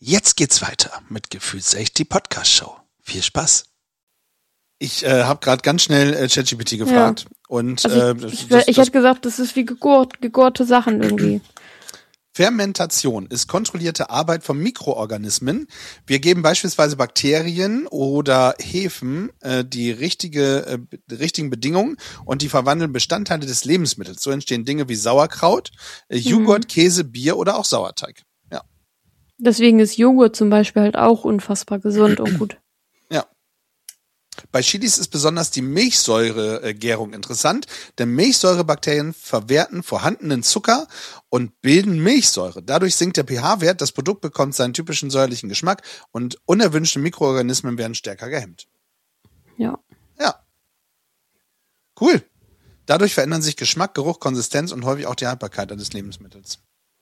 Jetzt geht's weiter mit Gefühlsecht, die Podcast-Show. Viel Spaß. Ich habe gerade ganz schnell ChatGPT gefragt. Ja. Und also ich hätte gesagt, das ist wie gegorte Sachen irgendwie. Fermentation ist kontrollierte Arbeit von Mikroorganismen. Wir geben beispielsweise Bakterien oder Hefen die richtigen Bedingungen und die verwandeln Bestandteile des Lebensmittels. So entstehen Dinge wie Sauerkraut, Joghurt, Käse, Bier oder auch Sauerteig. Ja. Deswegen ist Joghurt zum Beispiel halt auch unfassbar gesund und gut. Ja. Bei Chilis ist besonders die Milchsäuregärung interessant, denn Milchsäurebakterien verwerten vorhandenen Zucker und bilden Milchsäure. Dadurch sinkt der pH-Wert, das Produkt bekommt seinen typischen säuerlichen Geschmack und unerwünschte Mikroorganismen werden stärker gehemmt. Ja. Ja. Cool. Dadurch verändern sich Geschmack, Geruch, Konsistenz und häufig auch die Haltbarkeit eines Lebensmittels.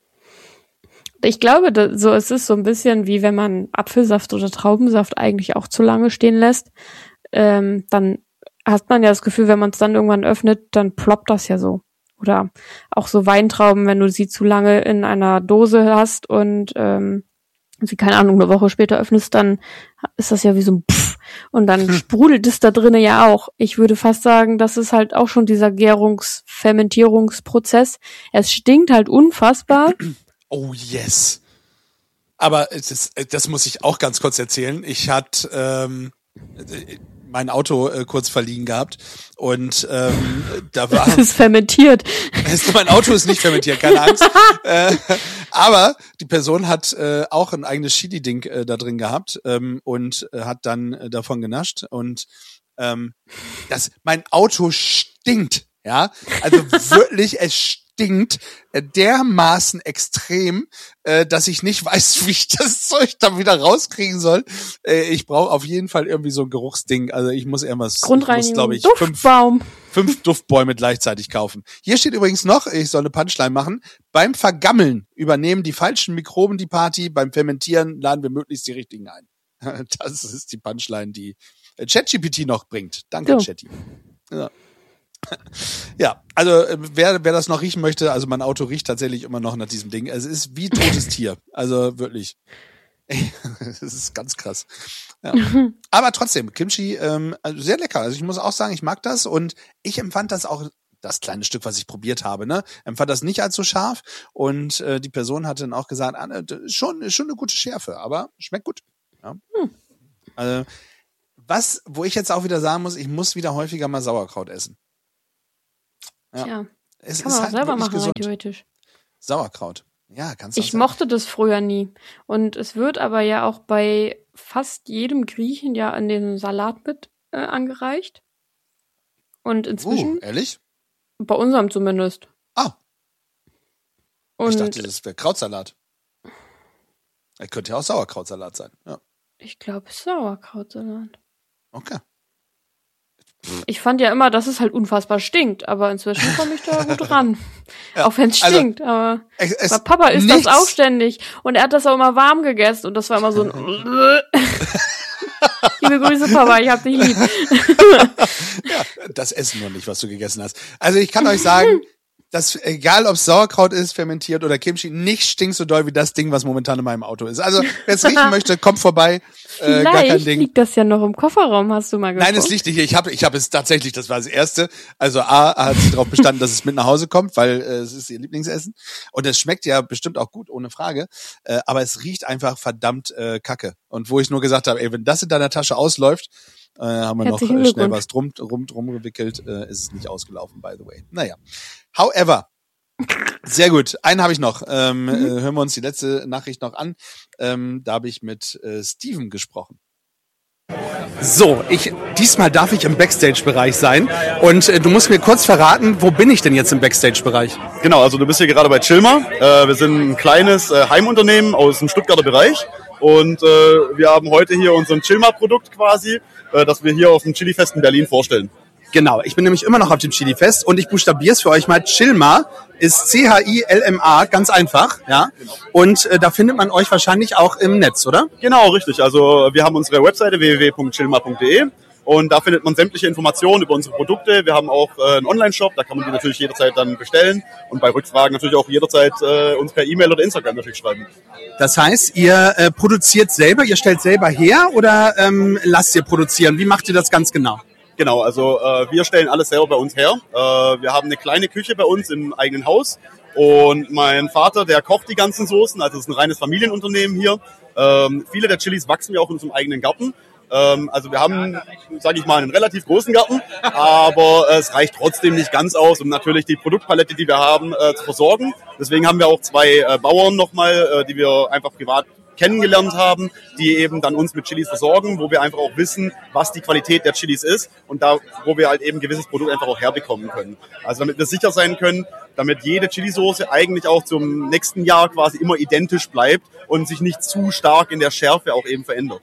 Ich glaube, es ist so ein bisschen wie wenn man Apfelsaft oder Traubensaft eigentlich auch zu lange stehen lässt. Dann hat man ja das Gefühl, wenn man es dann irgendwann öffnet, dann ploppt das ja so. Oder auch so Weintrauben, wenn du sie zu lange in einer Dose hast und sie, keine Ahnung, eine Woche später öffnest, dann ist das ja wie so ein Pfff und dann sprudelt es da drinnen ja auch. Ich würde fast sagen, das ist halt auch schon dieser Fermentierungsprozess. Es stinkt halt unfassbar. Oh yes. Aber das muss ich auch ganz kurz erzählen. Ich hatte mein Auto kurz verliehen gehabt und da war... Das ist fermentiert. Mein Auto ist nicht fermentiert, keine Angst. Aber die Person hat auch ein eigenes Chili-Ding da drin gehabt und hat dann davon genascht und mein Auto stinkt, ja, also wirklich, es stinkt dermaßen extrem, dass ich nicht weiß, wie ich das Zeug da wieder rauskriegen soll. Ich brauche auf jeden Fall irgendwie so ein Geruchsding. Also ich muss irgendwas, glaube ich, fünf Duftbäume gleichzeitig kaufen. Hier steht übrigens noch, ich soll eine Punchline machen, beim Vergammeln übernehmen die falschen Mikroben die Party, beim Fermentieren laden wir möglichst die richtigen ein. Das ist die Punchline, die ChatGPT noch bringt. Danke, Chatty. Ja. Ja, also wer das noch riechen möchte, also mein Auto riecht tatsächlich immer noch nach diesem Ding. Es ist wie totes Tier, also wirklich. Das ist ganz krass. Ja. Aber trotzdem, Kimchi, also sehr lecker. Also ich muss auch sagen, ich mag das und ich empfand das auch, das kleine Stück, was ich probiert habe, empfand das nicht allzu scharf und die Person hat dann auch gesagt, schon eine gute Schärfe, aber schmeckt gut. Ja. Also wo ich jetzt auch wieder sagen muss, ich muss wieder häufiger mal Sauerkraut essen. Ja. Tja, es kann ist man auch halt selber machen, gesund. theoretisch. Sauerkraut. Ja, kannst du. Ich mochte das früher nie. Und es wird aber ja auch bei fast jedem Griechen ja in den Salat mit angereicht. Und inzwischen. Ehrlich? Bei unserem zumindest. Ah. Und ich dachte, das wäre Krautsalat. Er könnte ja auch Sauerkrautsalat sein. Ja. Ich glaube, es ist Sauerkrautsalat. Okay. Ich fand ja immer, dass es halt unfassbar stinkt, aber inzwischen komme ich da gut ran. Ja, auch wenn es stinkt, aber bei Papa isst das auch ständig und er hat das auch immer warm gegessen und das war immer so ein Liebe Grüße, Papa, ich hab dich lieb. Ja, das Essen nur nicht, was du gegessen hast. Also ich kann euch sagen, dass egal ob Sauerkraut ist, fermentiert oder Kimchi, nicht stinkt so doll wie das Ding, was momentan in meinem Auto ist. Also wer es riechen möchte, kommt vorbei. Gar kein Ding. Liegt das ja noch im Kofferraum, hast du mal geguckt? Nein, es liegt nicht hier. Ich habe es tatsächlich, das war das Erste. Also A hat sie darauf bestanden, dass es mit nach Hause kommt, weil es ist ihr Lieblingsessen. Und es schmeckt ja bestimmt auch gut, ohne Frage. Aber es riecht einfach verdammt kacke. Und wo ich nur gesagt habe, ey, wenn das in deiner Tasche ausläuft, haben wir noch schnell was drum gewickelt, ist es nicht ausgelaufen, by the way. Naja. However, sehr gut. Einen habe ich noch. Hören wir uns die letzte Nachricht noch an. Da habe ich mit Steven gesprochen. So, diesmal darf ich im Backstage-Bereich sein und du musst mir kurz verraten, wo bin ich denn jetzt im Backstage-Bereich? Genau, also du bist hier gerade bei Chilma. Wir sind ein kleines Heimunternehmen aus dem Stuttgarter Bereich und wir haben heute hier unser Chilma-Produkt quasi, das wir hier auf dem Chili-Fest in Berlin vorstellen. Genau, ich bin nämlich immer noch auf dem Chili-Fest und ich buchstabiere es für euch mal. Chilma ist CHILMA, ganz einfach, ja. Und da findet man euch wahrscheinlich auch im Netz, oder? Genau, richtig. Also wir haben unsere Webseite www.chilma.de Und da findet man sämtliche Informationen über unsere Produkte. Wir haben auch einen Online-Shop, da kann man die natürlich jederzeit dann bestellen. Und bei Rückfragen natürlich auch jederzeit uns per E-Mail oder Instagram natürlich schreiben. Das heißt, ihr produziert selber, ihr stellt selber her oder lasst ihr produzieren? Wie macht ihr das ganz genau? Genau, also wir stellen alles selber bei uns her. Wir haben eine kleine Küche bei uns im eigenen Haus. Und mein Vater, der kocht die ganzen Soßen, also es ist ein reines Familienunternehmen hier. Viele der Chilis wachsen wir auch in unserem eigenen Garten. Also wir haben, sage ich mal, einen relativ großen Garten, aber es reicht trotzdem nicht ganz aus, um natürlich die Produktpalette, die wir haben, zu versorgen. Deswegen haben wir auch 2 Bauern nochmal, die wir einfach privat kennengelernt haben, die eben dann uns mit Chilis versorgen, wo wir einfach auch wissen, was die Qualität der Chilis ist und da, wo wir halt eben ein gewisses Produkt einfach auch herbekommen können. Also damit wir sicher sein können, damit jede Chilisauce eigentlich auch zum nächsten Jahr quasi immer identisch bleibt und sich nicht zu stark in der Schärfe auch eben verändert.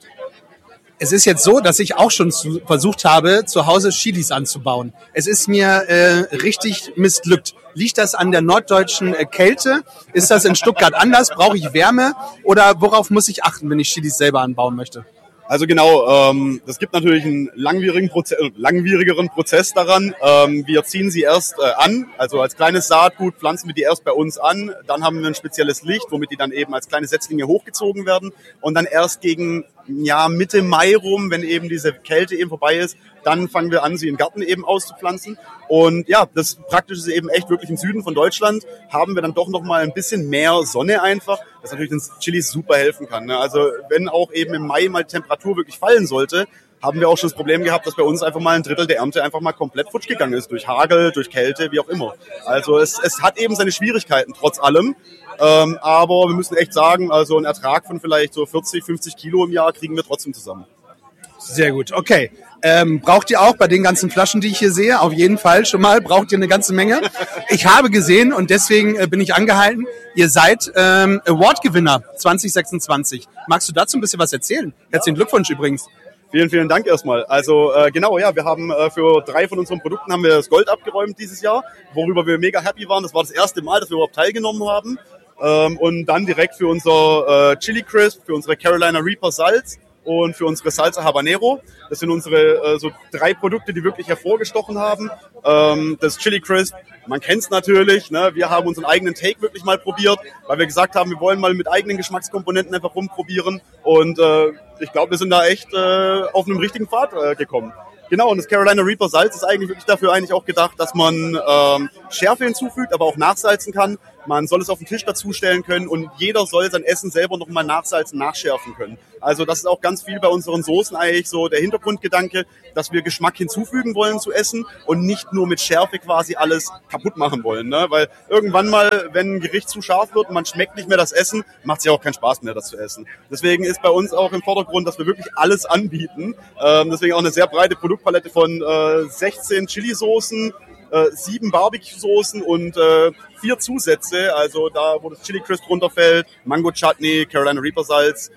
Es ist jetzt so, dass ich auch schon versucht habe, zu Hause Chilis anzubauen. Es ist mir richtig missglückt. Liegt das an der norddeutschen Kälte? Ist das in Stuttgart anders? Brauche ich Wärme? Oder worauf muss ich achten, wenn ich Chilis selber anbauen möchte? Also genau, das gibt natürlich einen langwierigeren Prozess daran. Wir ziehen sie erst an, also als kleines Saatgut pflanzen wir die erst bei uns an. Dann haben wir ein spezielles Licht, womit die dann eben als kleine Setzlinge hochgezogen werden. Und dann erst gegen Mitte Mai rum, wenn eben diese Kälte eben vorbei ist, dann fangen wir an, sie im Garten eben auszupflanzen. Und ja, das Praktische ist eben echt wirklich im Süden von Deutschland, haben wir dann doch nochmal ein bisschen mehr Sonne einfach, das natürlich den Chilis super helfen kann. Ne? Also wenn auch eben im Mai mal Temperatur wirklich fallen sollte, haben wir auch schon das Problem gehabt, dass bei uns einfach mal ein Drittel der Ernte einfach mal komplett futsch gegangen ist, durch Hagel, durch Kälte, wie auch immer. Also es hat eben seine Schwierigkeiten, trotz allem. Aber wir müssen echt sagen, also einen Ertrag von vielleicht so 40, 50 Kilo im Jahr kriegen wir trotzdem zusammen. Sehr gut, okay. Braucht ihr auch bei den ganzen Flaschen, die ich hier sehe, auf jeden Fall schon mal, braucht ihr eine ganze Menge. Ich habe gesehen und deswegen bin ich angehalten, ihr seid Award-Gewinner 2026. Magst du dazu ein bisschen was erzählen? Herzlichen Glückwunsch übrigens. Vielen, vielen Dank erstmal. Also genau, ja, wir haben für 3 von unseren Produkten haben wir das Gold abgeräumt dieses Jahr, worüber wir mega happy waren. Das war das erste Mal, dass wir überhaupt teilgenommen haben. Und dann direkt für unser Chili Crisp, für unsere Carolina Reaper Salz und für unsere Salsa Habanero. Das sind unsere so 3 Produkte, die wirklich hervorgestochen haben. Das Chili Crisp, man kennt es natürlich. Ne? Wir haben unseren eigenen Take wirklich mal probiert, weil wir gesagt haben, wir wollen mal mit eigenen Geschmackskomponenten einfach rumprobieren. Und ich glaube, wir sind da echt auf einem richtigen Pfad gekommen. Genau, und das Carolina Reaper Salz ist eigentlich wirklich dafür eigentlich auch gedacht, dass man Schärfe hinzufügt, aber auch nachsalzen kann. Man soll es auf den Tisch dazustellen können und jeder soll sein Essen selber nochmal nachsalzen, nachschärfen können. Also das ist auch ganz viel bei unseren Soßen eigentlich so der Hintergrundgedanke, dass wir Geschmack hinzufügen wollen zu Essen und nicht nur mit Schärfe quasi alles kaputt machen wollen. Ne? Weil irgendwann mal, wenn ein Gericht zu scharf wird und man schmeckt nicht mehr das Essen, macht es ja auch keinen Spaß mehr, das zu essen. Deswegen ist bei uns auch im Vordergrund, dass wir wirklich alles anbieten. Deswegen auch eine sehr breite Produktpalette von 16 Chili-Soßen, 7 Barbecue-Soßen und 4 Zusätze, also da, wo das Chili Crisp runterfällt, Mango Chutney, Carolina Reaper Salz.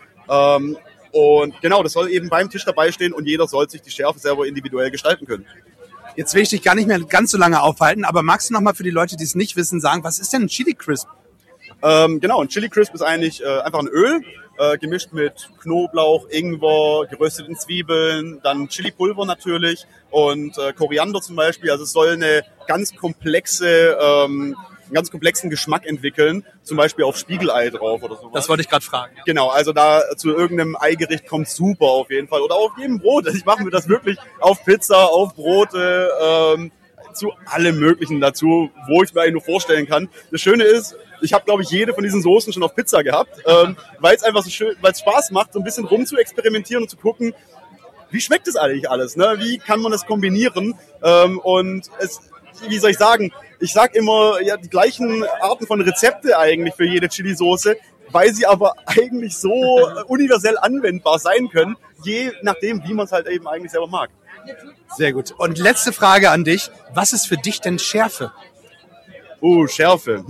Und genau, das soll eben beim Tisch dabei stehen und jeder soll sich die Schärfe selber individuell gestalten können. Jetzt will ich dich gar nicht mehr ganz so lange aufhalten, aber magst du noch mal für die Leute, die es nicht wissen, sagen, was ist denn ein Chili Crisp? Genau, ein Chili Crisp ist eigentlich einfach ein Öl, gemischt mit Knoblauch, Ingwer, gerösteten Zwiebeln, dann Chili-Pulver natürlich und Koriander zum Beispiel. Also es soll einen ganz komplexen Geschmack entwickeln, zum Beispiel auf Spiegelei drauf oder sowas. Das wollte ich gerade fragen. Genau, also da zu irgendeinem Eigericht kommt super auf jeden Fall. Oder auf jedem Brot. Ich mache mir das wirklich auf Pizza, auf Brote, zu allem Möglichen dazu, wo ich es mir eigentlich nur vorstellen kann. Das Schöne ist, ich habe, glaube ich, jede von diesen Soßen schon auf Pizza gehabt, weil es einfach so schön, weil es Spaß macht, so ein bisschen rum zu experimentieren und zu gucken, wie schmeckt es eigentlich alles, ne? Wie kann man das kombinieren? Und wie soll ich sagen, ich sage immer, ja, die gleichen Arten von Rezepte eigentlich für jede Chili-Soße, weil sie aber eigentlich so universell anwendbar sein können, je nachdem, wie man es halt eben eigentlich selber mag. Sehr gut. Und letzte Frage an dich. Was ist für dich denn Schärfe? Schärfe.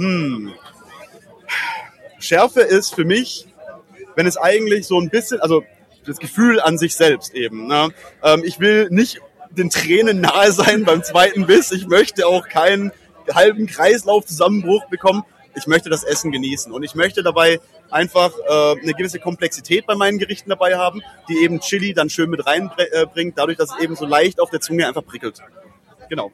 Schärfe ist für mich, wenn es eigentlich so ein bisschen, also das Gefühl an sich selbst eben. Ne? Ich will nicht den Tränen nahe sein beim zweiten Biss. Ich möchte auch keinen halben Kreislaufzusammenbruch bekommen. Ich möchte das Essen genießen und ich möchte dabei einfach eine gewisse Komplexität bei meinen Gerichten dabei haben, die eben Chili dann schön mit reinbringt, dadurch, dass es eben so leicht auf der Zunge einfach prickelt. Genau.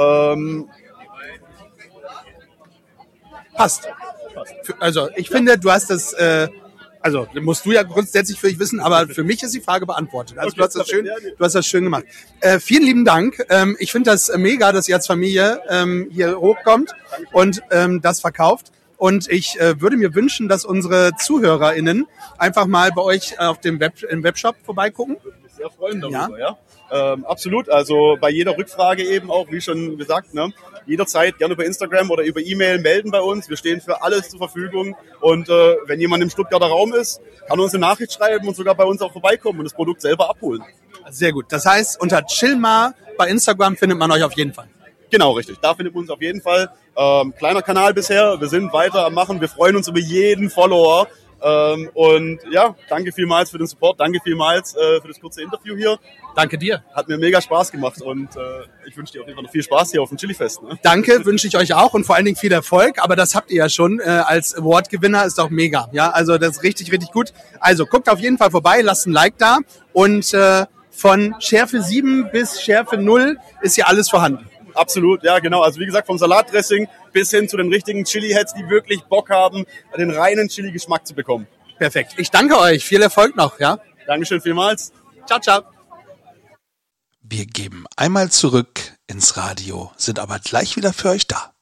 Passt. Also ich finde, du hast das, also musst du ja grundsätzlich für dich wissen, aber für mich ist die Frage beantwortet. Also du hast das schön gemacht. Vielen lieben Dank. Ich finde das mega, dass ihr als Familie hier hochkommt und das verkauft. Und ich würde mir wünschen, dass unsere ZuhörerInnen einfach mal bei euch auf dem im Webshop vorbeigucken. Würde mich sehr freuen darüber, ja. Absolut, also bei jeder Rückfrage eben auch, wie schon gesagt, ne, jederzeit gerne über Instagram oder über E-Mail melden bei uns. Wir stehen für alles zur Verfügung und wenn jemand im Stuttgarter Raum ist, kann er uns eine Nachricht schreiben und sogar bei uns auch vorbeikommen und das Produkt selber abholen. Sehr gut. Das heißt, unter Chillmar bei Instagram findet man euch auf jeden Fall. Genau, richtig. Da findet man uns auf jeden Fall. Kleiner Kanal bisher, wir sind weiter am Machen, wir freuen uns über jeden Follower. Und ja, danke vielmals für den Support, danke vielmals für das kurze Interview hier. Danke dir. Hat mir mega Spaß gemacht und ich wünsche dir auf jeden Fall noch viel Spaß hier auf dem Chilifest. Ne? Danke, wünsche ich euch auch und vor allen Dingen viel Erfolg, aber das habt ihr ja schon als Award-Gewinner, ist auch mega. Ja, also das ist richtig, richtig gut. Also guckt auf jeden Fall vorbei, lasst ein Like da und von Schärfe 7 bis Schärfe 0 ist hier alles vorhanden. Absolut, ja genau. Also wie gesagt, vom Salatdressing bis hin zu den richtigen Chili-Heads, die wirklich Bock haben, den reinen Chili-Geschmack zu bekommen. Perfekt. Ich danke euch. Viel Erfolg noch. Ja. Dankeschön vielmals. Ciao, ciao. Wir geben einmal zurück ins Radio, sind aber gleich wieder für euch da.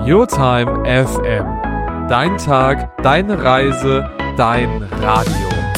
Your Time FM. Dein Tag, deine Reise, dein Radio.